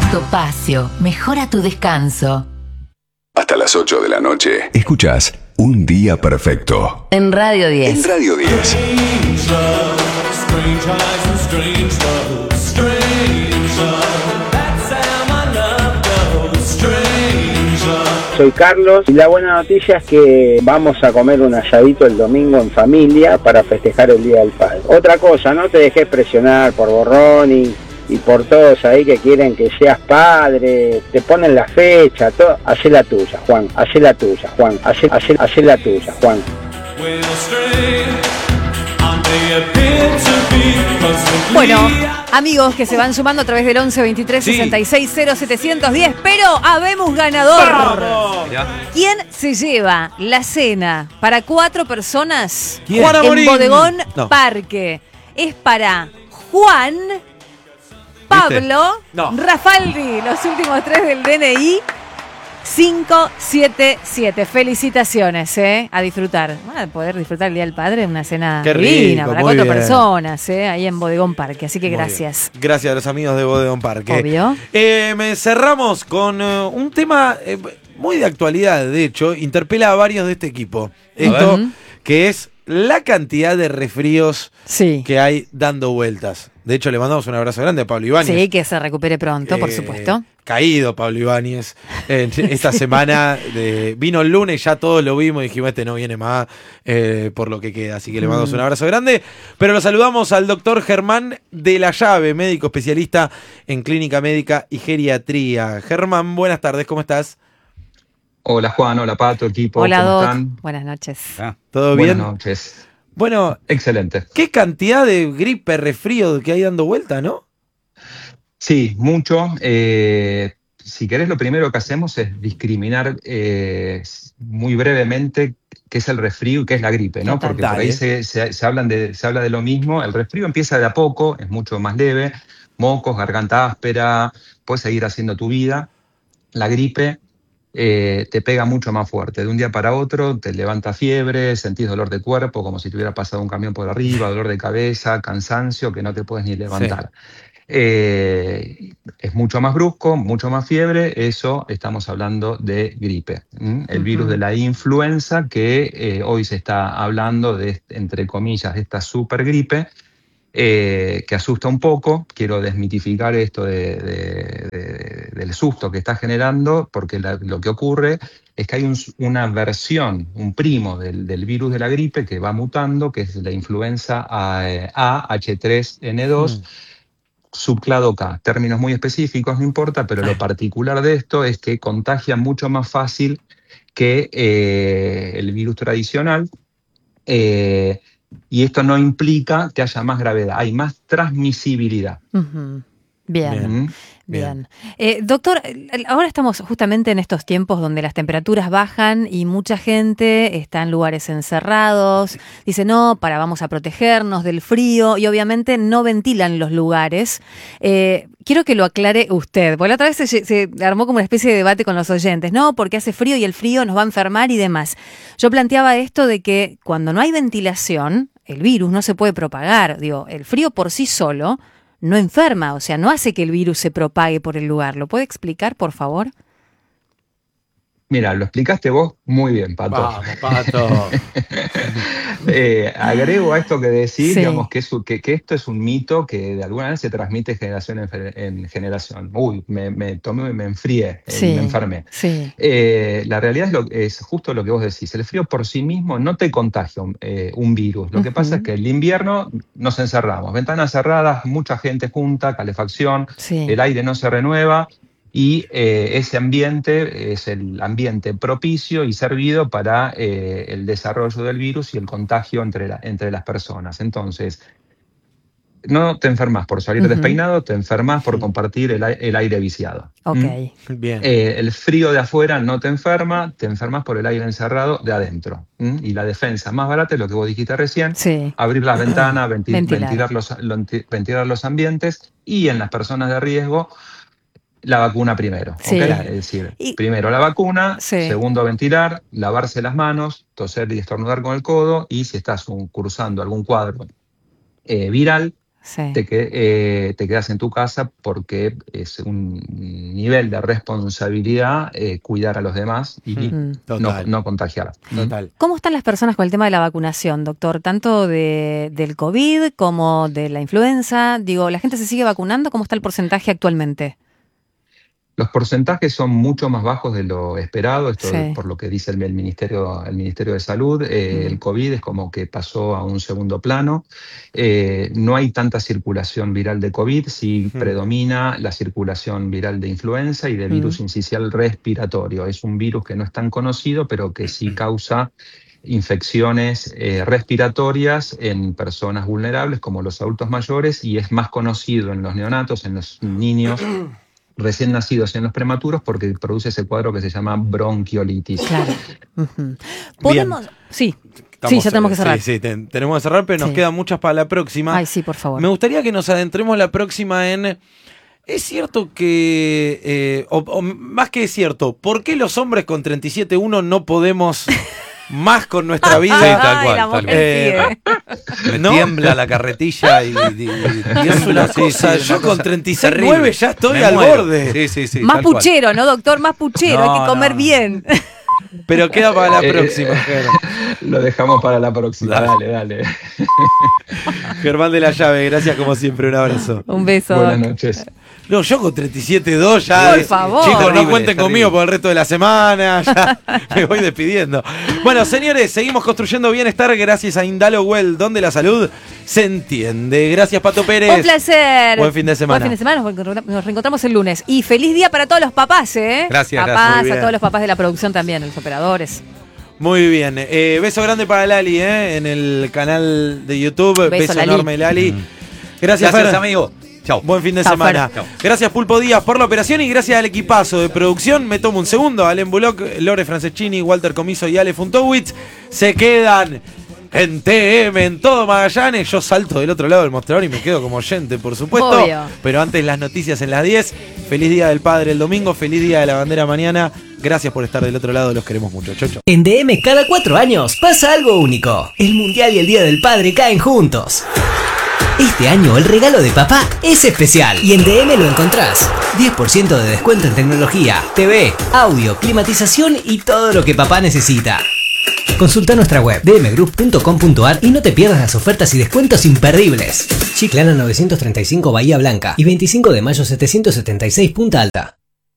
Topacio, mejora tu descanso. Hasta las 8 de la noche. Escuchás Un Día Perfecto. En Radio 10. En Radio 10. Soy Carlos y la buena noticia es que vamos a comer un asadito el domingo en familia para festejar el Día del Padre. Otra cosa, no te dejes presionar por Borrón y por todos ahí que quieren que seas padre, te ponen la fecha, todo. Hacé la tuya, Juan, hacé la tuya, Juan, hacé la tuya, Juan. Bueno, amigos que se van sumando a través del 11 23 66 0 710, pero habemos ganador. ¿Quién se lleva la cena para 4 personas en Bodegón Parque? Es para Juan, Pablo, Rafaldi, los últimos 3 del DNI. 577. Felicitaciones, a disfrutar. Van a poder disfrutar el Día del Padre, una cena divina para 4 personas, ahí en Bodegón Parque. Así que gracias. Gracias a los amigos de Bodegón Parque. Obvio. Cerramos con un tema muy de actualidad, de hecho, interpela a varios de este equipo. Esto que es la cantidad de resfríos que hay dando vueltas. De hecho, le mandamos un abrazo grande a Pablo Ibáñez. Sí, que se recupere pronto, por supuesto. Caído Pablo Ibáñez. Esta semana vino el lunes, ya todos lo vimos y dijimos, este no viene más por lo que queda. Así que le mandamos un abrazo grande. Pero lo saludamos al doctor Germán de la Llave, médico especialista en clínica médica y geriatría. Germán, buenas tardes, ¿cómo estás? Hola Juan, hola Pato, equipo. Hola ¿cómo Doc, están? Buenas noches. ¿Todo bien? Buenas noches. Bueno, excelente. Qué cantidad de gripe, resfrío que hay dando vuelta, ¿no? Sí, mucho. Si querés, lo primero que hacemos es discriminar muy brevemente qué es el resfrío y qué es la gripe, ¿no? Porque por ahí se habla de lo mismo. El resfrío empieza de a poco, es mucho más leve, mocos, garganta áspera, puedes seguir haciendo tu vida. La gripe te pega mucho más fuerte. De un día para otro te levanta fiebre, sentís dolor de cuerpo como si te hubiera pasado un camión por arriba, dolor de cabeza, cansancio que no te puedes ni levantar. Es mucho más brusco, mucho más fiebre, eso estamos hablando de gripe. El virus de la influenza que hoy se está hablando de, entre comillas, de esta super gripe, que asusta un poco. Quiero desmitificar esto del susto que está generando, porque lo que ocurre es que hay una versión, un primo del virus de la gripe que va mutando, que es la influenza A, H3N2, subclado K. Términos muy específicos, no importa, pero lo particular de esto es que contagia mucho más fácil que el virus tradicional. Y esto no implica que haya más gravedad, hay más transmisibilidad. Bien. Doctor, ahora estamos justamente en estos tiempos donde las temperaturas bajan y mucha gente está en lugares encerrados, dice vamos a protegernos del frío y obviamente no ventilan los lugares. Quiero que lo aclare usted, porque la otra vez se armó como una especie de debate con los oyentes, porque hace frío y el frío nos va a enfermar y demás. Yo planteaba esto de que cuando no hay ventilación, el virus no se puede propagar. El frío por sí solo no enferma, o sea, no hace que el virus se propague por el lugar. ¿Lo puede explicar, por favor? Mira, lo explicaste vos muy bien, Pato. Vamos, Pato. Agrego a esto que decís, digamos, que esto es un mito que de alguna vez se transmite generación en generación. Uy, me enfrié, me enfermé. La realidad es justo lo que vos decís. El frío por sí mismo no te contagia un virus. Lo que pasa es que el invierno nos encerramos. Ventanas cerradas, mucha gente junta, calefacción, el aire no se renueva. Y ese ambiente es el ambiente propicio y servido para el desarrollo del virus y el contagio entre las personas. Entonces, no te enfermas por salir despeinado, te enfermas por compartir el aire viciado. Bien. El frío de afuera no te enfermas por el aire encerrado de adentro. Y la defensa más barata es lo que vos dijiste recién, abrir las ventanas, ventilar los ambientes y en las personas de riesgo, la vacuna primero, es decir, primero la vacuna, segundo ventilar, lavarse las manos, toser y estornudar con el codo, y si estás cursando algún cuadro viral, Sí. te quedas en tu casa porque es un nivel de responsabilidad cuidar a los demás y no contagiar. Total. ¿Cómo están las personas con el tema de la vacunación, doctor? Tanto del COVID como de la influenza. Digo, ¿la gente se sigue vacunando? ¿Cómo está el porcentaje actualmente? Los porcentajes son mucho más bajos de lo esperado, esto Sí. es por lo que dice el Ministerio de Salud. El COVID es como que pasó a un segundo plano. No hay tanta circulación viral de COVID, sí predomina la circulación viral de influenza y de virus incisional respiratorio. Es un virus que no es tan conocido, pero que sí causa infecciones respiratorias en personas vulnerables como los adultos mayores y es más conocido en los neonatos, en los niños recién nacidos y en los prematuros porque produce ese cuadro que se llama bronquiolitis. Claro. ¿Podemos? Sí. Sí, ya tenemos que cerrar. Sí, tenemos que cerrar, pero nos quedan muchas para la próxima. Ay, sí, por favor. Me gustaría que nos adentremos la próxima en... ¿Es cierto que, o más que es cierto, por qué los hombres con 37.1 no podemos más con nuestra vida? Sí, tal cual. Me tiembla la carretilla y es una cosa, yo con 36.9 ya estoy Me al muero. borde. Sí, Más tal cual. puchero, ¿no, doctor? Más puchero, hay que comer bien. Pero queda para la próxima, Germán. Lo dejamos para la próxima, dale. Germán de la Llave, gracias como siempre, un abrazo. Un beso. Buenas noches. No, yo con 37.2 ya. Por favor. Chicos, no Terrible, cuenten conmigo por el resto de la semana. Ya me voy despidiendo. Bueno, señores, seguimos construyendo bienestar gracias a Indalo Well, donde la salud se entiende. Gracias, Pato Pérez. Un placer. Buen fin de semana. Buen fin de semana. Nos reencontramos el lunes. Y feliz día para todos los papás, ¿eh? Gracias, papás, gracias. Muy bien. a todos los papás de la producción también, los operadores. Muy bien. Beso grande para Lali, en el canal de YouTube. Beso Lali. enorme, Lali. Gracias, Gracias, Fer. amigo. Chau. Buen fin de Chau, semana. Fer. Gracias, Pulpo Díaz, por la operación y gracias al equipazo de producción. Me tomo un segundo. Alen Bullock, Lore Franceschini, Walter Comiso y Ale Funtowitz se quedan en TM, en todo Magallanes. Yo salto del otro lado del mostrador y me quedo como oyente, por supuesto. Obvio. Pero antes las noticias en las 10. Feliz Día del Padre el domingo, feliz Día de la Bandera mañana. Gracias por estar del otro lado, los queremos mucho. Chau, chau. En DM cada 4 años pasa algo único. El Mundial y el Día del Padre caen juntos. Este año el regalo de papá es especial y en DM lo encontrás. 10% de descuento en tecnología, TV, audio, climatización y todo lo que papá necesita. Consulta nuestra web dmgroup.com.ar y no te pierdas las ofertas y descuentos imperdibles. Chiclana 935 Bahía Blanca y 25 de mayo 776 Punta Alta.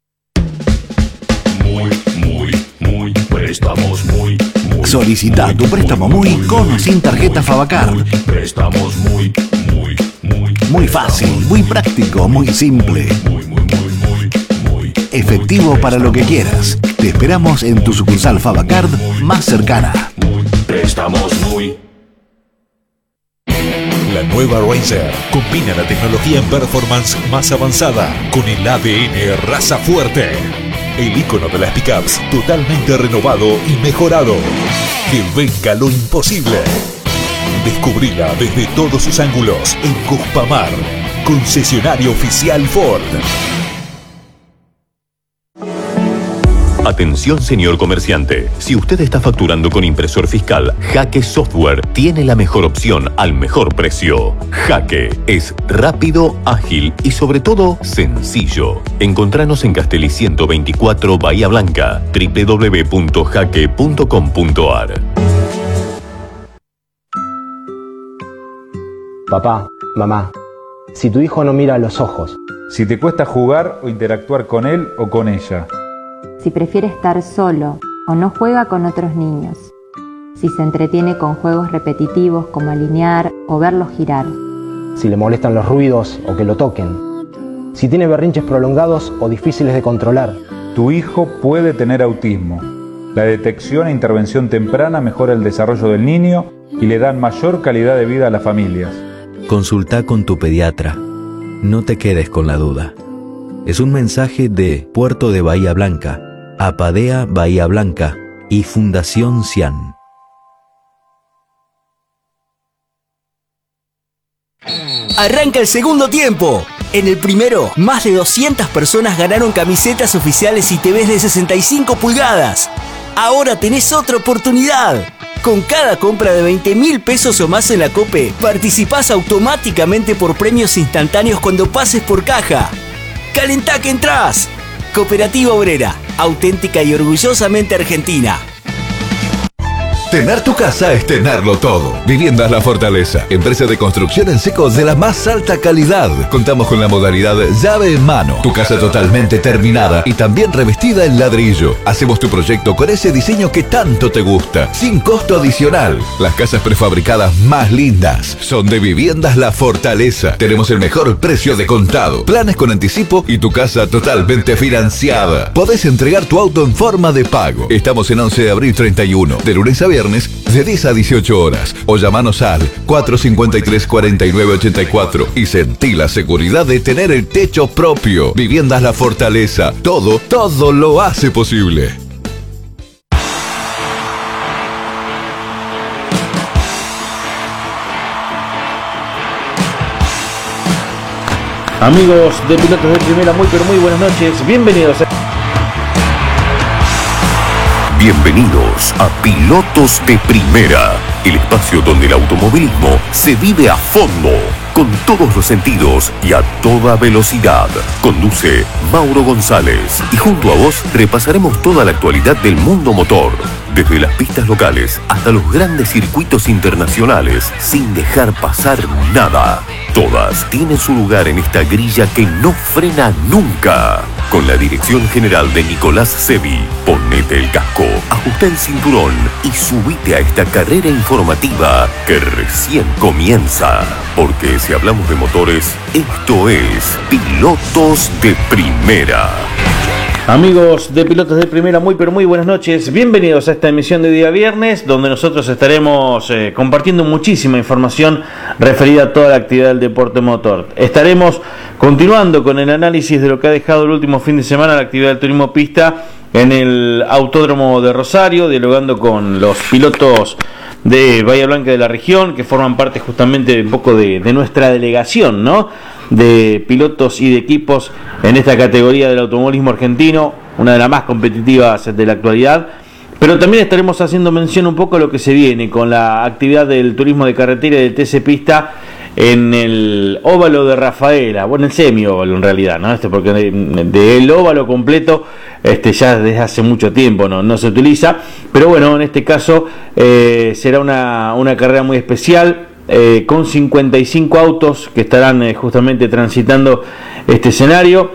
Préstamos muy. Solicita tu préstamo muy con o sin tarjeta Favacard. Préstamos muy fácil, muy práctico, muy simple. Efectivo para lo que quieras. Te esperamos en tu sucursal Favacard más cercana. Préstamos muy. La nueva Ranger combina la tecnología en performance más avanzada con el ADN raza fuerte. El icono de las pickups totalmente renovado y mejorado. Que venga lo imposible. Descubrila desde todos sus ángulos en Cuspamar, concesionario oficial Ford. Atención, señor comerciante. Si usted está facturando con impresor fiscal, Jaque Software tiene la mejor opción al mejor precio. Jaque es rápido, ágil y sobre todo sencillo. Encontranos en Castelli 124 Bahía Blanca, www.jaque.com.ar. Papá, mamá, si tu hijo no mira a los ojos, si te cuesta jugar o interactuar con él o con ella, si prefiere estar solo o no juega con otros niños, si se entretiene con juegos repetitivos como alinear o verlos girar, si le molestan los ruidos o que lo toquen, si tiene berrinches prolongados o difíciles de controlar. Tu hijo puede tener autismo. La detección e intervención temprana mejora el desarrollo del niño y le dan mayor calidad de vida a las familias. Consulta con tu pediatra. No te quedes con la duda. Es un mensaje de Puerto de Bahía Blanca, Apadea Bahía Blanca y Fundación Cian. Arranca el segundo tiempo. En el primero, más de 200 personas ganaron camisetas oficiales y TVs de 65 pulgadas. Ahora tenés otra oportunidad. Con cada compra de 20.000 pesos o más en la COPE, participás automáticamente por premios instantáneos cuando pases por caja. ¡Calentá que entrás! Cooperativa Obrera, auténtica y orgullosamente argentina. Tener tu casa es tenerlo todo. Viviendas La Fortaleza, empresa de construcción en seco de la más alta calidad. Contamos con la modalidad llave en mano. Tu casa totalmente terminada y también revestida en ladrillo. Hacemos tu proyecto con ese diseño que tanto te gusta, sin costo adicional. Las casas prefabricadas más lindas son de Viviendas La Fortaleza. Tenemos el mejor precio de contado, planes con anticipo y tu casa totalmente financiada. Podés entregar tu auto en forma de pago. Estamos en 11 de abril 31, de lunes a viernes, de 10 a 18 horas, o llamanos al 453-4984 y sentí la seguridad de tener el techo propio. Viviendas La Fortaleza, todo lo hace posible. Amigos de Pilotos de Primera, muy pero muy buenas noches, bienvenidos a... Bienvenidos a Pilotos de Primera, el espacio donde el automovilismo se vive a fondo, con todos los sentidos y a toda velocidad. Conduce Mauro González y junto a vos repasaremos toda la actualidad del mundo motor, desde las pistas locales hasta los grandes circuitos internacionales, sin dejar pasar nada. Todas tienen su lugar en esta grilla que no frena nunca. Con la dirección general de Nicolás Sevi, ponete el casco, ajusta el cinturón y subite a esta carrera informativa que recién comienza. Porque si hablamos de motores, esto es Pilotos de Primera. Amigos de Pilotos de Primera, muy pero muy buenas noches, bienvenidos a esta emisión de día viernes, donde nosotros estaremos compartiendo muchísima información referida a toda la actividad del deporte motor. Estaremos continuando con el análisis de lo que ha dejado el último fin de semana la actividad del turismo pista en el Autódromo de Rosario, dialogando con los pilotos de Bahía Blanca de la región, que forman parte justamente un poco de nuestra delegación, ¿no?, de pilotos y de equipos en esta categoría del automovilismo argentino, una de las más competitivas de la actualidad. Pero también estaremos haciendo mención un poco a lo que se viene con la actividad del turismo de carretera y del TC Pista en el óvalo de Rafaela, bueno, el semi-óvalo en realidad, ¿no? Porque del óvalo completo ya desde hace mucho tiempo no se utiliza, pero bueno, en este caso será una carrera muy especial, con 55 autos que estarán justamente transitando este escenario.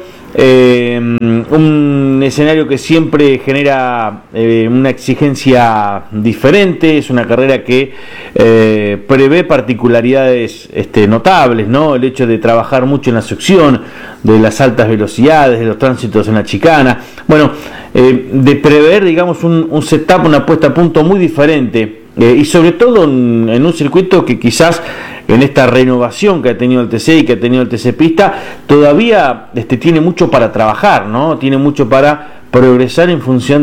Un escenario que siempre genera una exigencia diferente, es una carrera que prevé particularidades notables, ¿no? El hecho de trabajar mucho en la sección, de las altas velocidades, de los tránsitos en la chicana, bueno, de prever, digamos, un setup, una puesta a punto muy diferente, y sobre todo en un circuito que quizás en esta renovación que ha tenido el TC y que ha tenido el TC Pista todavía tiene mucho para trabajar, ¿no? Tiene mucho para progresar en función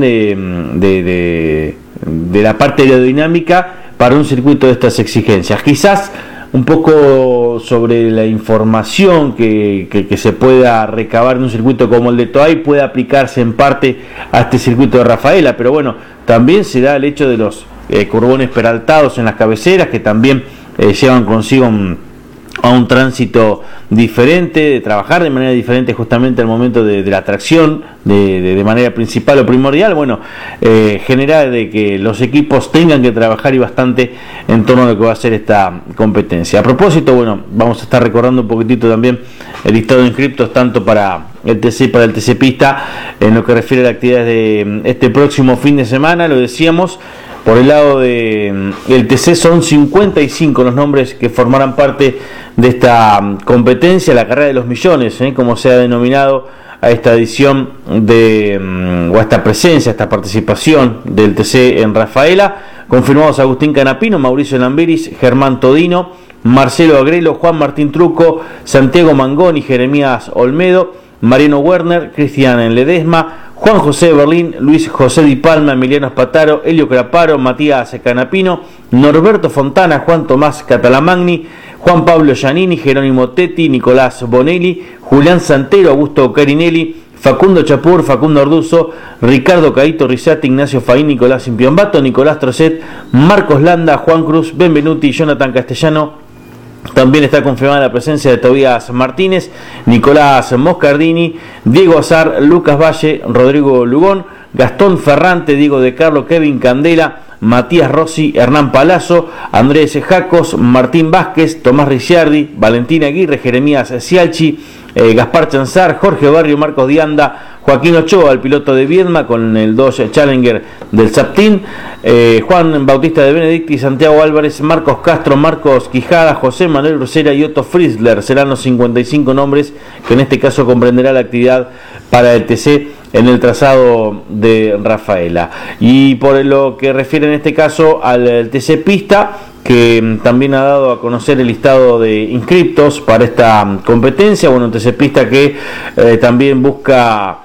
de la parte aerodinámica para un circuito de estas exigencias. Quizás un poco sobre la información que se pueda recabar en un circuito como el de Toay puede aplicarse en parte a este circuito de Rafaela, pero bueno, también se da el hecho de los curbones peraltados en las cabeceras que también llevan consigo a un tránsito diferente, de trabajar de manera diferente justamente al momento de la tracción, de manera principal o primordial, bueno, genera de que los equipos tengan que trabajar y bastante en torno a lo que va a ser esta competencia. A propósito, bueno, vamos a estar recordando un poquitito también el listado de inscriptos tanto para el TC y para el TC Pista en lo que refiere a las actividades de este próximo fin de semana. Lo decíamos, por el lado del TC son 55 los nombres que formarán parte de esta competencia, la carrera de los millones, como se ha denominado a esta edición o a esta presencia, a esta participación del TC en Rafaela. Confirmados Agustín Canapino, Mauricio Lamberis, Germán Todino, Marcelo Agrelo, Juan Martín Truco, Santiago Mangoni, Jeremías Olmedo, Mariano Werner, Cristian Ledesma, Juan José Berlín, Luis José Di Palma, Emiliano Spataro, Helio Craparo, Matías Canapino, Norberto Fontana, Juan Tomás Catalamagni, Juan Pablo Giannini, Jerónimo Tetti, Nicolás Bonelli, Julián Santero, Augusto Carinelli, Facundo Chapur, Facundo Orduzo, Ricardo Caito Risati, Ignacio Faín, Nicolás Impiombato, Nicolás Trocet, Marcos Landa, Juan Cruz, Benvenuti, Jonathan Castellano. También está confirmada la presencia de Tobías Martínez, Nicolás Moscardini, Diego Azar, Lucas Valle, Rodrigo Lugón, Gastón Ferrante, Diego De Carlo, Kevin Candela, Matías Rossi, Hernán Palazzo, Andrés Jacos, Martín Vázquez, Tomás Ricciardi, Valentín Aguirre, Jeremías Cialchi, Gaspar Chanzar, Jorge Barrio, Marcos Dianda, Joaquín Ochoa, el piloto de Viedma con el Dodge Challenger del Zaptín, Juan Bautista de Benedicti, Santiago Álvarez, Marcos Castro, Marcos Quijada, José Manuel Rosera y Otto Frizzler serán los 55 nombres que en este caso comprenderá la actividad para el TC en el trazado de Rafaela. Y por lo que refiere en este caso al TC Pista, que también ha dado a conocer el listado de inscriptos para esta competencia, bueno, un TC Pista que también busca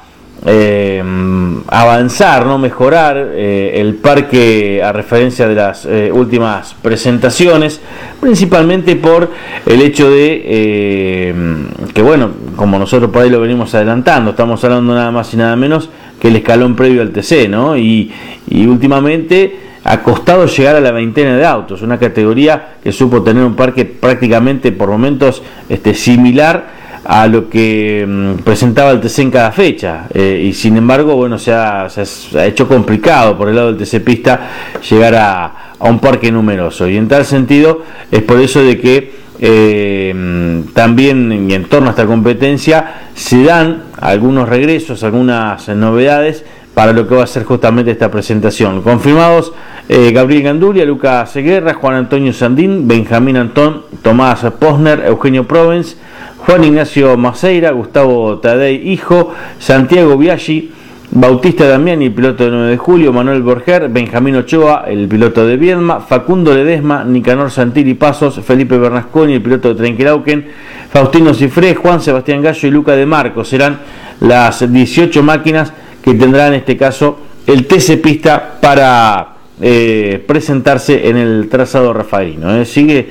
avanzar, no mejorar el parque a referencia de las últimas presentaciones, principalmente por el hecho de que, bueno, como nosotros por ahí lo venimos adelantando, estamos hablando nada más y nada menos que el escalón previo al TC, ¿no? Y últimamente ha costado llegar a la veintena de autos, una categoría que supo tener un parque prácticamente por momentos similar a lo que presentaba el TC en cada fecha, y sin embargo, bueno, se ha hecho complicado por el lado del TC Pista llegar a un parque numeroso, y en tal sentido es por eso de que también y en torno a esta competencia se dan algunos regresos, algunas novedades para lo que va a ser justamente esta presentación. Confirmados Gabriel Gandulia, Lucas Guerra, Juan Antonio Sandín, Benjamín Antón, Tomás Posner, Eugenio Provence, Juan Ignacio Maceira, Gustavo Tadei Hijo, Santiago Biaggi, Bautista Damiani, el piloto de 9 de julio, Manuel Borger, Benjamín Ochoa, el piloto de Viedma, Facundo Ledesma, Nicanor Santilli Pasos, Felipe Bernasconi, el piloto de Trenquelauquen, Faustino Cifré, Juan Sebastián Gallo y Luca de Marco. Serán las 18 máquinas que tendrá en este caso el TC Pista para presentarse en el trazado rafaelino. Sigue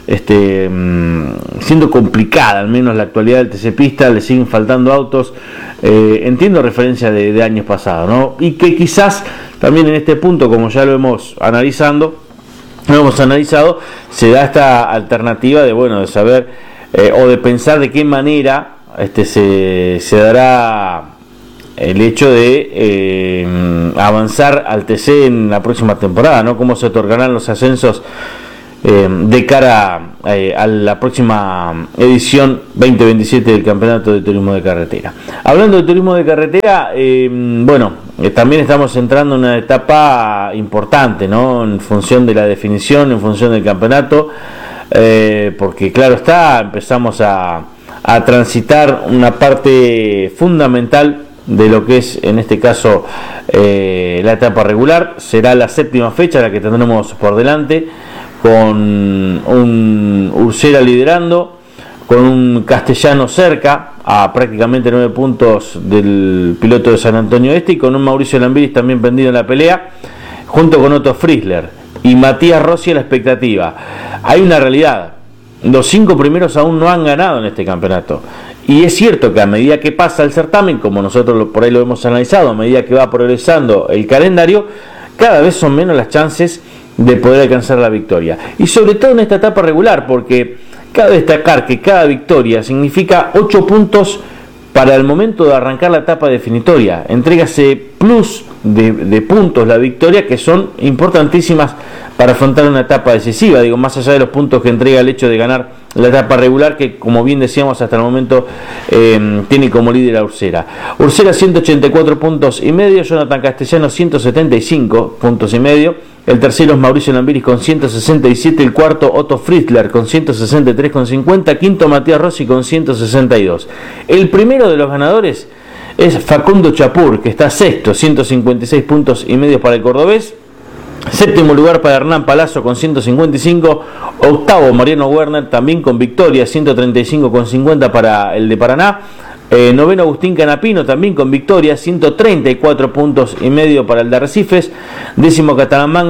siendo complicada al menos la actualidad del TC Pista, le siguen faltando autos, entiendo referencia de años pasados, ¿no? Y que quizás también en este punto, como ya lo hemos analizado, se da esta alternativa de, bueno, de saber o de pensar de qué manera se dará el hecho de avanzar al TC en la próxima temporada, ¿no? Cómo se otorgarán los ascensos de cara a la próxima edición 2027 del Campeonato de Turismo de Carretera. Hablando de turismo de carretera, también estamos entrando en una etapa importante, ¿no? En función de la definición, en función del campeonato, porque claro está, empezamos a transitar una parte fundamental de lo que es en este caso la etapa regular. Será la 7ª fecha la que tendremos por delante, con un Ursera liderando, con un Castellano cerca a prácticamente 9 puntos del piloto de San Antonio Este, y con un Mauricio Lambiris también pendido en la pelea, junto con Otto Frizzler y Matías Rossi a la expectativa. Hay una realidad: los 5 primeros aún no han ganado en este campeonato. Y es cierto que a medida que pasa el certamen, como nosotros por ahí lo hemos analizado, a medida que va progresando el calendario, cada vez son menos las chances de poder alcanzar la victoria. Y sobre todo en esta etapa regular, porque cabe destacar que cada victoria significa 8 puntos para el momento de arrancar la etapa definitoria. Entrégase plus de puntos la victoria, que son importantísimas para afrontar una etapa decisiva, más allá de los puntos que entrega el hecho de ganar la etapa regular, que como bien decíamos hasta el momento tiene como líder a Ursera. Ursera 184 puntos y medio, Jonathan Castellano 175 puntos y medio, el tercero es Mauricio Lambiris con 167, el cuarto Otto Frizzler con 163,50, quinto Matías Rossi con 162. El primero de los ganadores es Facundo Chapur, que está sexto, 156 puntos y medio para el cordobés. Séptimo lugar para Hernán Palazzo con 155, octavo Mariano Werner también con victoria, 135,50 para el de Paraná. Noveno Agustín Canapino también con victoria, 134 puntos y medio para el de Arrecifes. Décimo Catalán Magni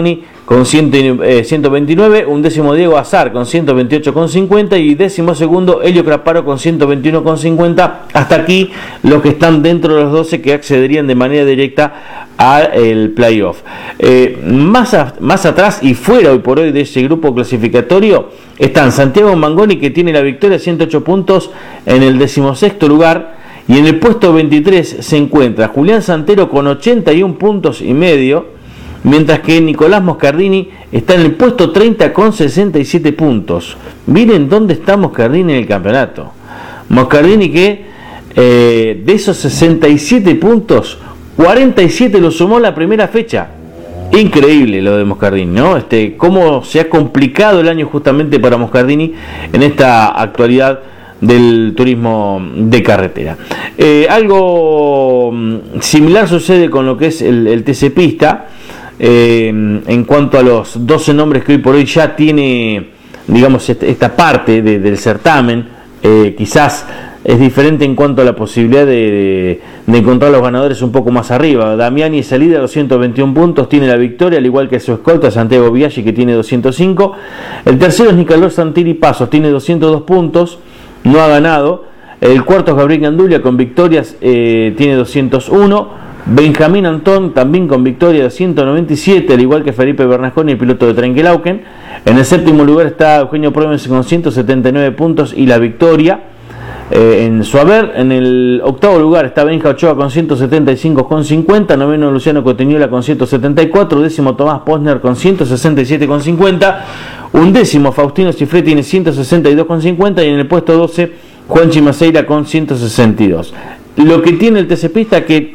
con 129, 11º Diego Azar con 128,50 y 12º Helio Craparo con 121,50. Hasta aquí los que están dentro de los 12 que accederían de manera directa al playoff. Más atrás y fuera hoy por hoy de ese grupo clasificatorio están Santiago Mangoni, que tiene la victoria, 108 puntos en el 16º lugar, y en el puesto 23 se encuentra Julián Santero con 81 puntos y medio, mientras que Nicolás Moscardini está en el puesto 30 con 67 puntos. Miren dónde está Moscardini en el campeonato. Moscardini que de esos 67 puntos, 47 lo sumó la primera fecha. Increíble lo de Moscardini, ¿no? Cómo se ha complicado el año justamente para Moscardini en esta actualidad del turismo de carretera. Algo similar sucede con lo que es el TC Pista, en cuanto a los 12 nombres que hoy por hoy ya tiene, digamos, esta parte del certamen. Quizás es diferente en cuanto a la posibilidad de encontrar los ganadores un poco más arriba. Damiani es el líder, 221 puntos, tiene la victoria, al igual que su escolta Santiago Biaggi, que tiene 205. El tercero es Nicolás Santilli Pasos, tiene 202 puntos, no ha ganado. El cuarto es Gabriel Gandulia con victorias, tiene 201. Benjamín Antón también con victoria de 197, al igual que Felipe Bernasconi, el piloto de Trenquelauquen. En el séptimo lugar está Eugenio Provenz con 179 puntos y la victoria en su haber. En el octavo lugar está Benja Ochoa con 175,50, noveno Luciano Cotiñuela con 174, décimo Tomás Posner con 167,50, undécimo Faustino Cifré tiene 162,50 y en el puesto 12 Juan Chimaceira con 162. Lo que tiene el TC Pista que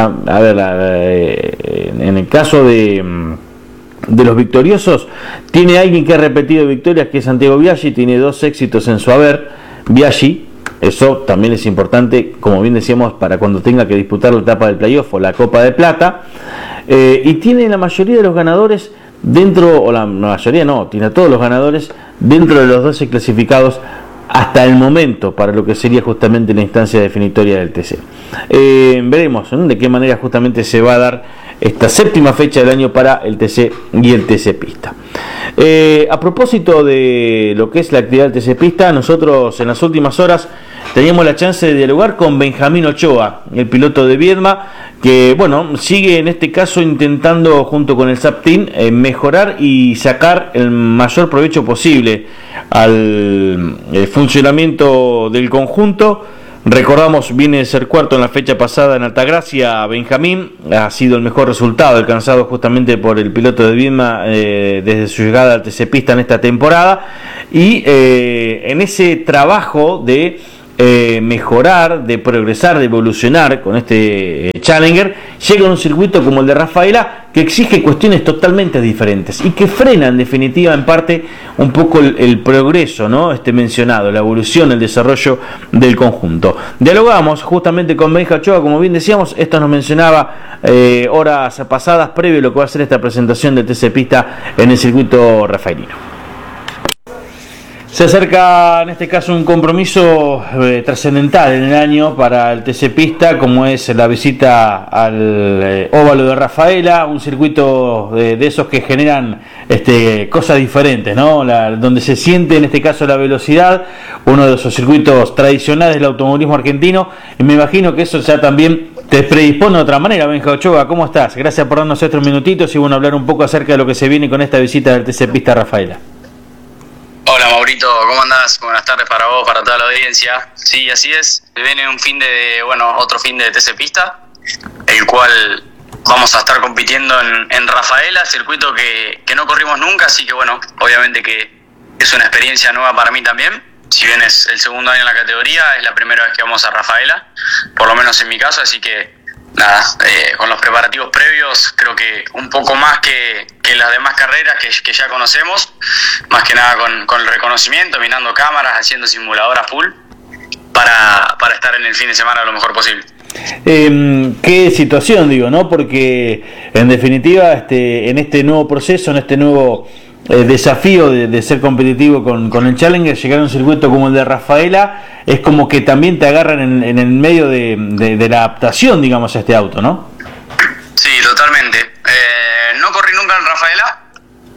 en el caso de los victoriosos, tiene alguien que ha repetido victorias, que es Santiago Biaggi, tiene 2 éxitos en su haber. Biaggi, eso también es importante, como bien decíamos, para cuando tenga que disputar la etapa del playoff o la Copa de Plata, y tiene la mayoría de los ganadores dentro, o la mayoría no, tiene a todos los ganadores dentro de los 12 clasificados hasta el momento para lo que sería justamente la instancia definitoria del TC. Veremos de qué manera justamente se va a dar esta séptima fecha del año para el TC y el TC Pista. A propósito de lo que es la actividad del TC Pista, nosotros en las últimas horas teníamos la chance de dialogar con Benjamín Ochoa, el piloto de Viedma, que bueno, sigue en este caso intentando junto con el SAP Team mejorar y sacar el mayor provecho posible al funcionamiento del conjunto. Recordamos, viene de ser cuarto en la fecha pasada en Altagracia. Benjamín ha sido el mejor resultado alcanzado justamente por el piloto de Viedma desde su llegada al TC Pista en esta temporada, y en ese trabajo de mejorar, de progresar, de evolucionar con este Challenger, llega a un circuito como el de Rafaela, que exige cuestiones totalmente diferentes y que frena en definitiva en parte un poco el progreso, ¿no? Mencionado, la evolución, el desarrollo del conjunto. Dialogamos justamente con Benja Ochoa, como bien decíamos, esto nos mencionaba horas pasadas previo a lo que va a ser esta presentación del TC Pista en el circuito rafaelino. Se acerca en este caso un compromiso trascendental en el año para el TC Pista, como es la visita al óvalo de Rafaela, un circuito de esos que generan cosas diferentes, ¿no? Donde se siente en este caso la velocidad, uno de esos circuitos tradicionales del automovilismo argentino, y me imagino que eso ya también te predispone de otra manera. Benja Ochoa, ¿cómo estás? Gracias por darnos estos minutitos y bueno, hablar un poco acerca de lo que se viene con esta visita del TC Pista a Rafaela. Hola Maurito, ¿cómo andás? Buenas tardes para vos, para toda la audiencia. Sí, así es, viene otro fin de TC Pista, el cual vamos a estar compitiendo en Rafaela, circuito que no corrimos nunca, así que bueno, obviamente que es una experiencia nueva para mí también. Si bien es el segundo año en la categoría, es la primera vez que vamos a Rafaela, por lo menos en mi caso, así que nada, con los preparativos previos, creo que un poco más que las demás carreras que ya conocemos, más que nada con el reconocimiento, mirando cámaras, haciendo simuladora full, para estar en el fin de semana lo mejor posible. Qué situación, digo, ¿no? Porque en definitiva, en este nuevo proceso, en este nuevo desafío de ser competitivo con el Challenger, llegar a un circuito como el de Rafaela, es como que también te agarran en el medio de la adaptación, digamos, a este auto, ¿no? Sí, totalmente. No corrí nunca en Rafaela,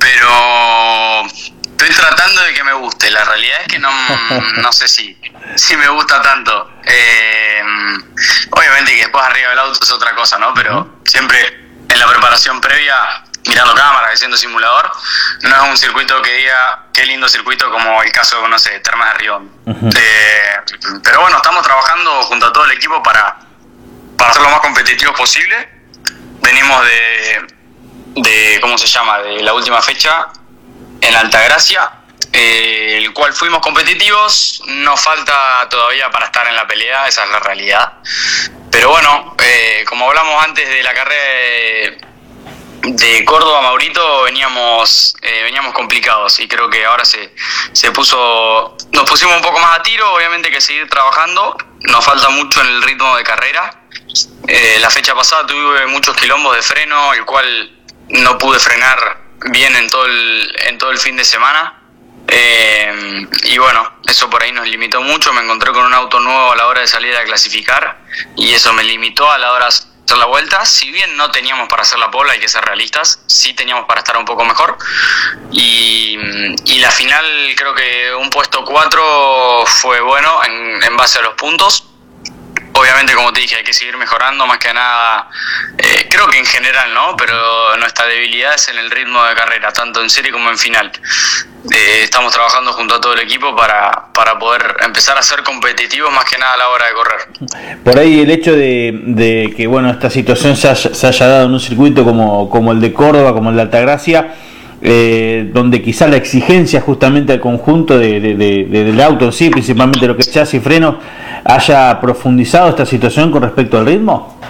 pero estoy tratando de que me guste. La realidad es que no sé si me gusta tanto. Obviamente que después arriba del auto es otra cosa, ¿no? Pero siempre en la preparación previa, mirando cámaras, haciendo simulador, no es un circuito que diga qué lindo circuito como el caso, no sé, Termas de Rión. Pero bueno, estamos trabajando junto a todo el equipo para ser lo más competitivos posible. Venimos de ¿cómo se llama? De la última fecha en Altagracia, el cual fuimos competitivos. Nos falta todavía para estar en la pelea, esa es la realidad. Pero bueno, como hablamos antes de la carrera de Córdoba, Maurito, veníamos complicados, y creo que ahora nos pusimos un poco más a tiro. Obviamente que seguir trabajando, nos falta mucho en el ritmo de carrera. La fecha pasada tuve muchos quilombos de freno, el cual no pude frenar bien en todo el fin de semana. Y bueno, eso por ahí nos limitó mucho. Me encontré con un auto nuevo a la hora de salir a clasificar, y eso me limitó a la hora de hacer la vuelta. Si bien no teníamos para hacer la pole, hay que ser realistas, sí teníamos para estar un poco mejor. Y la final, creo que un puesto 4 fue bueno en base a los puntos. Obviamente, como te dije, hay que seguir mejorando, más que nada, creo que en general, ¿no? Pero nuestra debilidad es en el ritmo de carrera, tanto en serie como en final. Estamos trabajando junto a todo el equipo para poder empezar a ser competitivos, más que nada a la hora de correr. Por ahí el hecho de que, bueno, esta situación se haya dado en un circuito como el de Córdoba, como el de Altagracia, donde quizás la exigencia justamente al conjunto del auto en sí, principalmente lo que es chasis y frenos, haya profundizado esta situación con respecto al ritmo.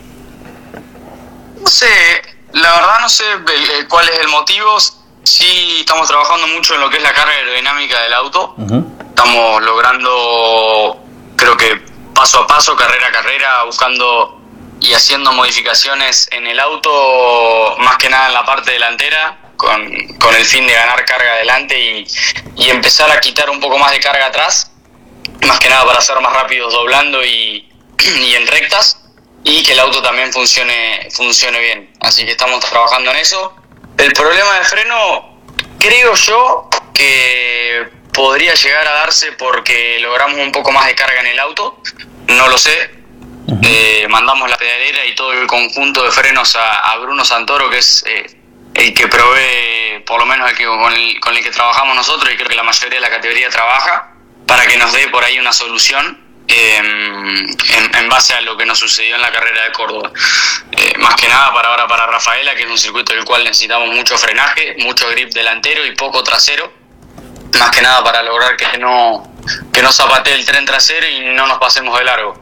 No sé, la verdad no sé cuál es el motivo. Sí, estamos trabajando mucho en lo que es la carga aerodinámica del auto. Estamos logrando, creo que paso a paso, carrera a carrera, buscando y haciendo modificaciones en el auto, más que nada en la parte delantera, con el fin de ganar carga adelante y empezar a quitar un poco más de carga atrás, más que nada para ser más rápidos doblando y en rectas, y que el auto también funcione bien. Así que estamos trabajando en eso. El problema de freno, creo yo que podría llegar a darse porque logramos un poco más de carga en el auto, no lo sé. Mandamos la pedalera y todo el conjunto de frenos a Bruno Santoro, que es el que provee, por lo menos con el que trabajamos nosotros, y creo que la mayoría de la categoría trabaja, para que nos dé por ahí una solución en base a lo que nos sucedió en la carrera de Córdoba. Más que nada para Rafaela, que es un circuito del cual necesitamos mucho frenaje, mucho grip delantero y poco trasero, más que nada para lograr que no zapatee el tren trasero y no nos pasemos de largo.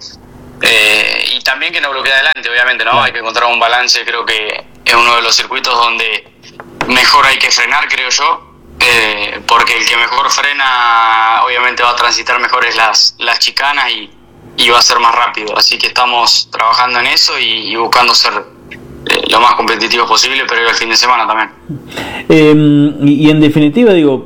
Y también que no bloquee adelante, obviamente, ¿no? Hay que encontrar un balance. Creo que es uno de los circuitos donde mejor hay que frenar, creo yo, porque el que mejor frena obviamente va a transitar mejores las chicanas y va a ser más rápido. Así que estamos trabajando en eso y buscando ser lo más competitivos posible, pero el fin de semana también. Y en definitiva, digo,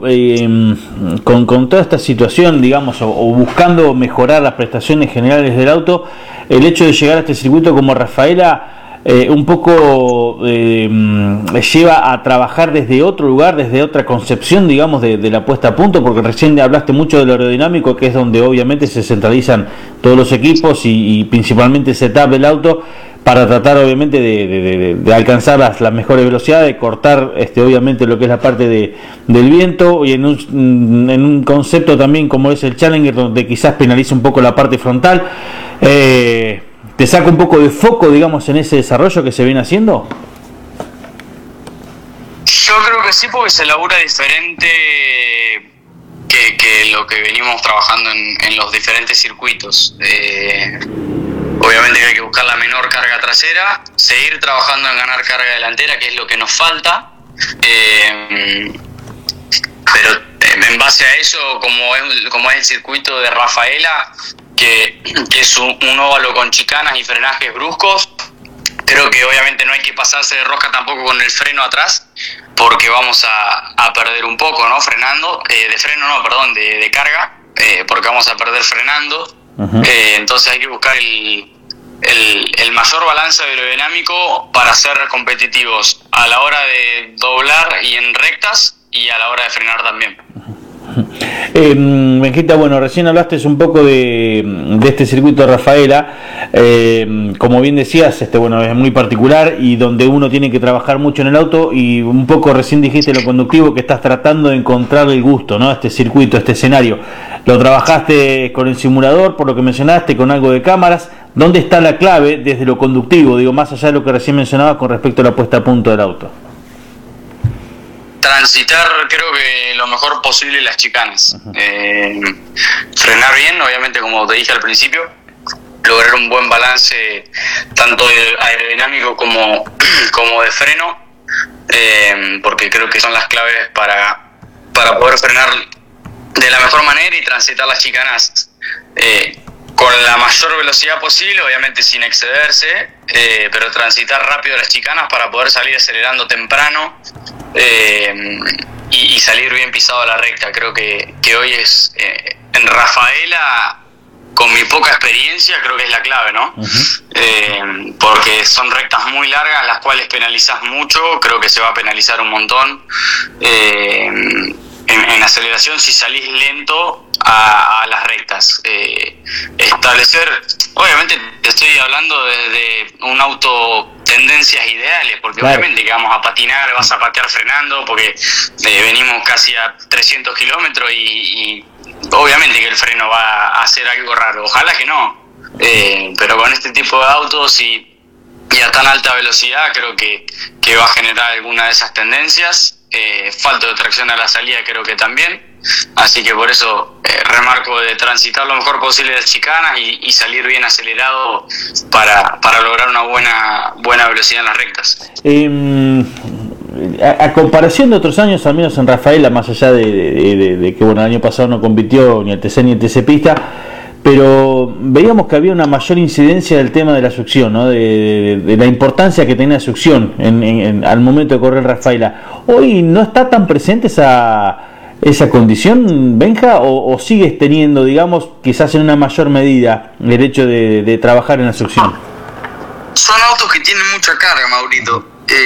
con toda esta situación, digamos, o buscando mejorar las prestaciones generales del auto, el hecho de llegar a este circuito como Rafaela un poco lleva a trabajar desde otro lugar, desde otra concepción, digamos, de la puesta a punto, porque recién hablaste mucho del aerodinámico, que es donde obviamente se centralizan todos los equipos y principalmente el setup del auto, para tratar obviamente de alcanzar las mejores velocidades, de cortar obviamente lo que es la parte del viento, y en un concepto también como es el Challenger, donde quizás penaliza un poco la parte frontal. ¿Te saca un poco de foco, digamos, en ese desarrollo que se viene haciendo? Yo creo que sí, porque se labura diferente que lo que venimos trabajando en los diferentes circuitos. Obviamente que hay que buscar la menor carga trasera, seguir trabajando en ganar carga delantera, que es lo que nos falta, pero en base a eso, como es el circuito de Rafaela, que es un óvalo con chicanas y frenajes bruscos, creo que obviamente no hay que pasarse de rosca tampoco con el freno atrás, porque vamos a perder un poco, ¿no? De carga, porque vamos a perder frenando. Entonces hay que buscar el mayor balance aerodinámico para ser competitivos a la hora de doblar y en rectas y a la hora de frenar también. Benjita, bueno, recién hablaste un poco de este circuito de Rafaela, como bien decías, bueno, es muy particular y donde uno tiene que trabajar mucho en el auto, y un poco recién dijiste lo conductivo, que estás tratando de encontrar el gusto, ¿no? Este circuito, este escenario, lo trabajaste con el simulador, por lo que mencionaste, con algo de cámaras. ¿Dónde está la clave desde lo conductivo, digo, más allá de lo que recién mencionabas con respecto a la puesta a punto del auto? Transitar, creo que lo mejor posible las chicanas. Frenar bien, obviamente, como te dije al principio, lograr un buen balance tanto aerodinámico como de freno, porque creo que son las claves para poder frenar de la mejor manera y transitar las chicanas con la mayor velocidad posible, obviamente sin excederse, pero transitar rápido las chicanas para poder salir acelerando temprano y salir bien pisado a la recta. Creo que hoy es en Rafaela, con mi poca experiencia, creo que es la clave, ¿no? Porque son rectas muy largas, las cuales penalizas mucho, creo que se va a penalizar un montón en aceleración si salís lento a las rectas. Establecer, obviamente te estoy hablando desde un auto tendencias ideales, porque claro, obviamente que vamos a patinar, vas a patear frenando, porque venimos casi a 300 kilómetros y obviamente que el freno va a hacer algo raro, ojalá que no, pero con este tipo de autos y a tan alta velocidad creo que va a generar alguna de esas tendencias. Falta de tracción a la salida creo que también, así que por eso remarco de transitar lo mejor posible las chicanas y salir bien acelerado para lograr una buena velocidad en las rectas. A comparación de otros años, al menos en Rafaela, más allá de que bueno, el año pasado no compitió ni el TC ni el TC Pista, pero veíamos que había una mayor incidencia del tema de la succión, ¿no? de la importancia que tenía la succión al momento de correr Rafaela. ¿Hoy no está tan presente esa condición, Benja, o sigues teniendo, digamos, quizás en una mayor medida, el hecho de trabajar en la succión? Son autos que tienen mucha carga, Maurito.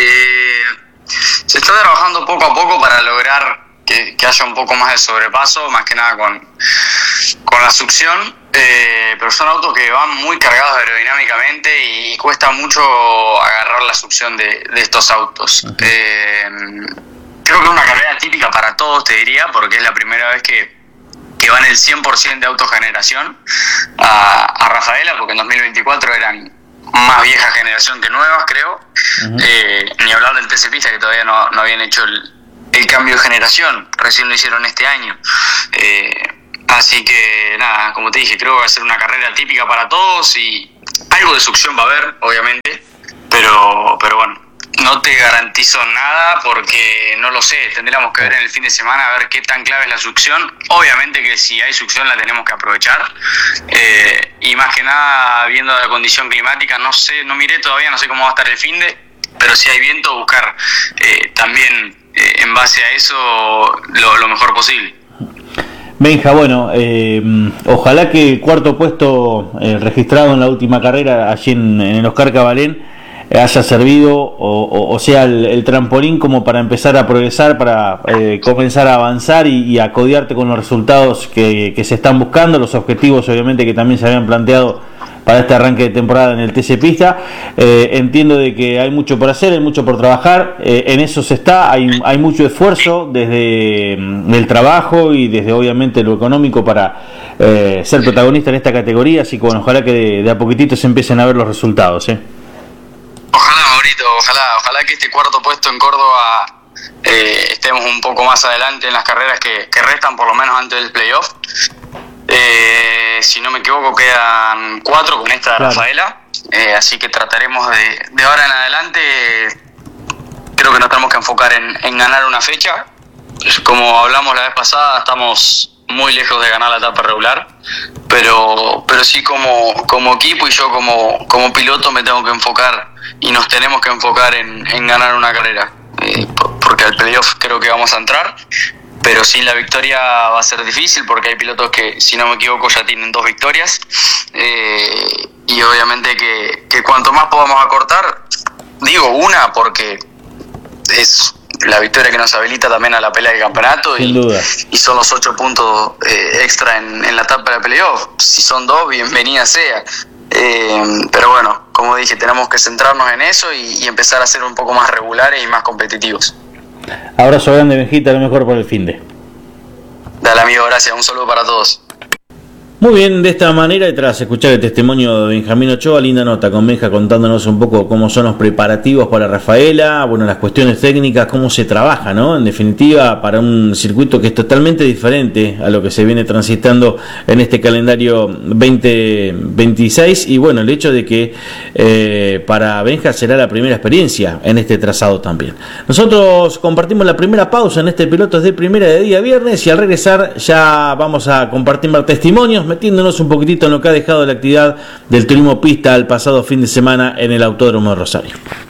Se está trabajando poco a poco para lograr que haya un poco más de sobrepaso, más que nada con la succión, pero son autos que van muy cargados aerodinámicamente y cuesta mucho agarrar la succión de estos autos. Creo que es una carrera típica para todos, te diría, porque es la primera vez que van el 100% de autogeneración a Rafaela, porque en 2024 eran más vieja generación que nuevas, creo. Ni hablar del TC Pista, que todavía no habían hecho el cambio de generación, recién lo hicieron este año. Así que nada, como te dije, creo que va a ser una carrera típica para todos y algo de succión va a haber, obviamente, pero bueno, no te garantizo nada porque no lo sé, tendríamos que ver en el fin de semana a ver qué tan clave es la succión. Obviamente que si hay succión la tenemos que aprovechar, y más que nada viendo la condición climática, no sé, no miré todavía, no sé cómo va a estar el finde, pero si hay viento buscar también en base a eso lo mejor posible. Benja, bueno, ojalá que el cuarto puesto registrado en la última carrera allí en el Oscar Cabalén haya servido o sea el trampolín como para empezar a progresar, para comenzar a avanzar y a codearte con los resultados que se están buscando, los objetivos obviamente que también se habían planteado para este arranque de temporada en el TC Pista. Entiendo de que hay mucho por hacer, hay mucho por trabajar, en eso se está, hay mucho esfuerzo desde el trabajo y desde obviamente lo económico para ser protagonista en esta categoría, así que bueno, ojalá que de a poquitito se empiecen a ver los resultados. Ojalá, Maurito, ojalá que este cuarto puesto en Córdoba estemos un poco más adelante en las carreras que restan, por lo menos antes del playoff. Si no me equivoco quedan 4 con esta de Rafaela, así que trataremos de ahora en adelante, creo que nos tenemos que enfocar en ganar una fecha. Como hablamos la vez pasada, estamos muy lejos de ganar la etapa regular, pero sí como equipo y yo como piloto me tengo que enfocar y nos tenemos que enfocar en ganar una carrera, porque al playoff creo que vamos a entrar, pero sin la victoria va a ser difícil porque hay pilotos que, si no me equivoco, ya tienen 2 victorias, y obviamente que cuanto más podamos acortar, digo una porque es la victoria que nos habilita también a la pelea del campeonato. Sin duda. Y son los 8 puntos extra en la etapa de playoff. Si son 2, bienvenida sea. Pero bueno, como dije, tenemos que centrarnos en eso y empezar a ser un poco más regulares y más competitivos. Abrazo grande, Benjita, lo mejor por el finde. Dale, amigo, gracias. Un saludo para todos. Muy bien, de esta manera, y tras escuchar el testimonio de Benjamín Ochoa, linda nota con Benja contándonos un poco cómo son los preparativos para Rafaela, bueno, las cuestiones técnicas, cómo se trabaja, ¿no? En definitiva, para un circuito que es totalmente diferente a lo que se viene transitando en este calendario 2026, y bueno, el hecho de que para Benja será la primera experiencia en este trazado también. Nosotros compartimos la primera pausa en este Pilotos de Primera de día viernes, y al regresar ya vamos a compartir más testimonios, metiéndonos un poquitito en lo que ha dejado la actividad del turismo pista el pasado fin de semana en el Autódromo de Rosario.